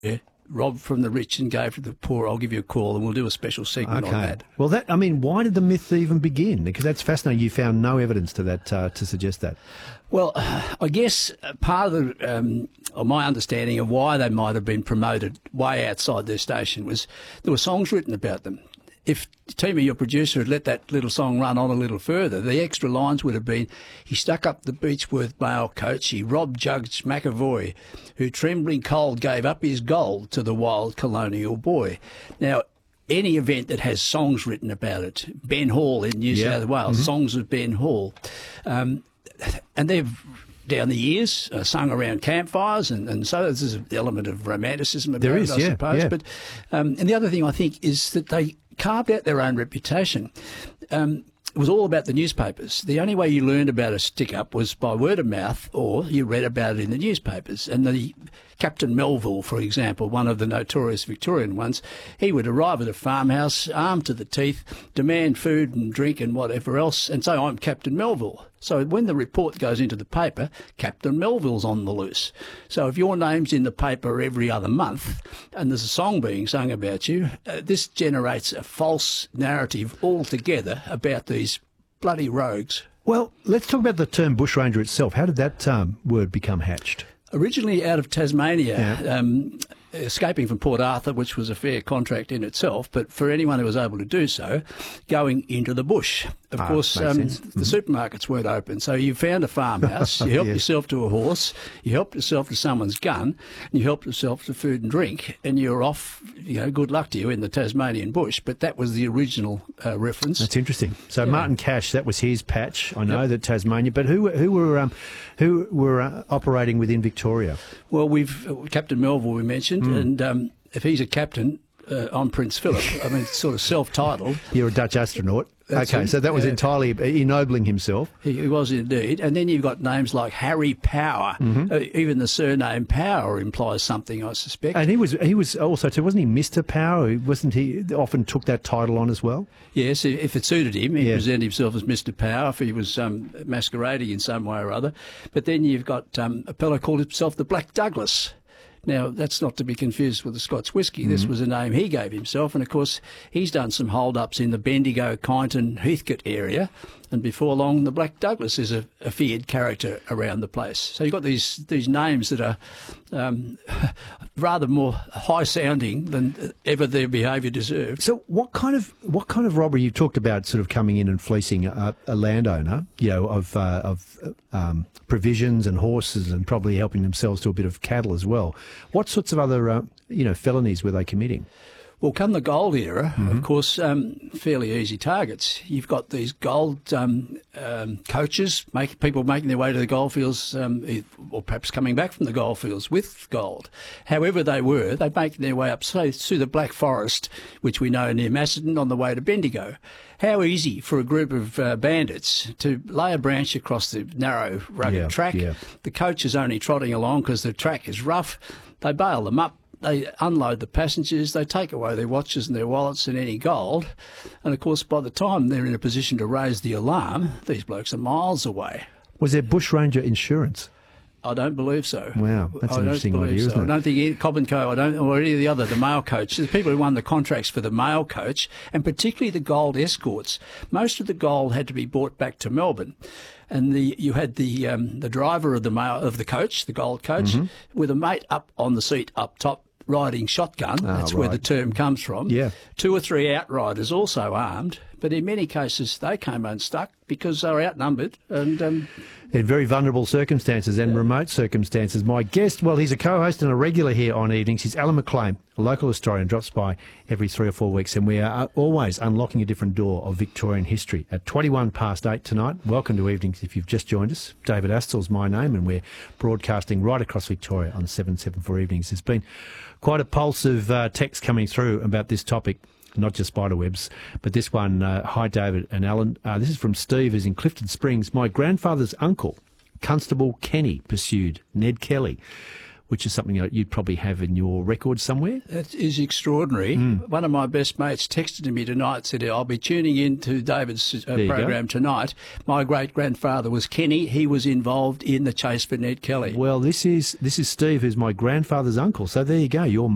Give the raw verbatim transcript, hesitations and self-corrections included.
Yeah, robbed from the rich and gave to the poor. I'll give you a call and we'll do a special segment Okay. on that. Well, that I mean, why did the myth even begin? Because that's fascinating. You found no evidence to that uh, to suggest that. Well, I guess part of the, um, of my understanding of why they might have been promoted way outside their station was there were songs written about them. If Tima, your producer, had let that little song run on a little further, the extra lines would have been, he stuck up the Beechworth mail coach, he robbed Judge McAvoy, who trembling cold gave up his gold to the wild colonial boy. Now, any event that has songs written about it, Ben Hall in New Yeah. South Wales, Mm-hmm. songs of Ben Hall, um, and they've down the years uh, sung around campfires, and, and so there's an element of romanticism about There it, is, I yeah, suppose. yeah. But um, and the other thing I think is that they carved out their own reputation. Um, it was all about the newspapers. The only way you learned about a stick-up was by word of mouth, or you read about it in the newspapers. And the Captain Melville, for example, one of the notorious Victorian ones, he would arrive at a farmhouse, armed to the teeth, demand food and drink and whatever else, and say, I'm Captain Melville. So when the report goes into the paper, Captain Melville's on the loose. So if your name's in the paper every other month and there's a song being sung about you, uh, this generates a false narrative altogether about these bloody rogues. Well, let's talk about the term bushranger itself. How did that um, word become hatched? Originally out of Tasmania, Yeah. um, escaping from Port Arthur, which was a fair contract in itself, but for anyone who was able to do so, going into the bush. Of Ah, course, makes um, sense. the supermarkets weren't open, so you found a farmhouse, you helped Yes. yourself to a horse, you helped yourself to someone's gun, and you helped yourself to food and drink, and you're off, you know, good luck to you in the Tasmanian bush, but that was the original uh, reference. That's interesting. So Martin Cash, that was his patch. I know that Tasmania, but who who were um, who were uh, operating within Victoria? Well, we've uh, Captain Melville we mentioned, Hmm. and um, if he's a captain, uh, I'm Prince Philip. I mean, it's sort of self-titled. You're a Dutch astronaut. That's okay, it. so that was Yeah. entirely ennobling himself. He, he was indeed. And then you've got names like Harry Power. Mm-hmm. Uh, even the surname Power implies something, I suspect. And he was he was also too, wasn't he Mister Power? Wasn't he often took that title on as well? Yes, if if it suited him, he Yeah. presented himself as Mister Power if he was um, masquerading in some way or other. But then you've got um, a fellow called himself the Black Douglas. Now, that's not to be confused with the Scots whisky. This was a name he gave himself. And, of course, he's done some hold-ups in the Bendigo, Kyneton, Heathcote area. And before long, the Black Douglas is a, a feared character around the place. So you've got these these names that are um, rather more high-sounding than ever their behaviour deserved. So what kind of what kind of robbery? You talked about sort of coming in and fleecing a, a landowner, you know, of uh, of um, provisions and horses, and probably helping themselves to a bit of cattle as well. What sorts of other uh, you know felonies were they committing? Well, come the gold era, of course, um, fairly easy targets. You've got these gold um, um, coaches, make, people making their way to the goldfields, um, or perhaps coming back from the goldfields with gold. However they were, they're making their way up, say, through the Black Forest, which we know near Macedon, on the way to Bendigo. How easy for a group of uh, bandits to lay a branch across the narrow, rugged Yeah, track. yeah. The coach is only trotting along because the track is rough. They bail them up. They unload the passengers, they take away their watches and their wallets and any gold. And, of course, by the time they're in a position to raise the alarm, these blokes are miles away. Was there bushranger insurance? I don't believe so. Wow, that's I an don't interesting believe idea, so. isn't it? I don't think any, Cobb and Co, I don't, or any of the other, the mail coach, the people who won the contracts for the mail coach, and particularly the gold escorts, most of the gold had to be brought back to Melbourne. And the you had the um, the driver of the mail of the coach, the gold coach, Mm-hmm. with a mate up on the seat up top, riding shotgun. That's where right. the term comes from. Yeah. Two or three outriders also armed, but in many cases they came unstuck because they were outnumbered and. Um, In very vulnerable circumstances and remote circumstances. My guest, well, he's a co-host and a regular here on Evenings. He's Alan McLean, a local historian, drops by every three or four weeks, and we are always unlocking a different door of Victorian history. At twenty-one past eight tonight, welcome to Evenings if you've just joined us. David Astle's my name, and we're broadcasting right across Victoria on seven seventy-four Evenings. There's been quite a pulse of uh, text coming through about this topic. Not just spiderwebs, but this one, uh, hi David and Alan. Uh, this is from Steve, who's in Clifton Springs. My grandfather's uncle, Constable Kenny, pursued Ned Kelly, which is something that you'd probably have in your record somewhere. That is extraordinary. Mm. One of my best mates texted me tonight, said, I'll be tuning in to David's uh, you program tonight. My great-grandfather was Kenny. He was involved in the chase for Ned Kelly. Well, this is this is Steve, who's my grandfather's uncle. So there you go. Your